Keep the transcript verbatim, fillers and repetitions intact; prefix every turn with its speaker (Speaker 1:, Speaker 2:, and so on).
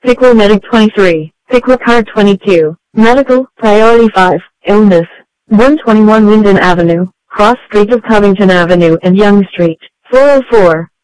Speaker 1: Pickler Medic twenty-three, Pickler Card twenty-two, Medical, Priority five, Illness, one twenty-one Linden Avenue, Cross Street of Covington Avenue and Young Street, four oh four,